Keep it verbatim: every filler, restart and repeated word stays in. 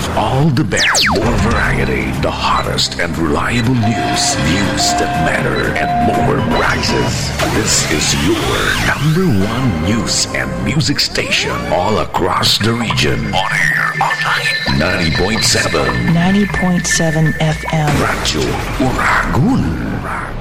With all the best, more variety, the hottest and reliable news, news that matter, and more prizes. This is your number one news and music station all across the region. On air, online, ninety point seven. ninety point seven F M. Radyo Uragun.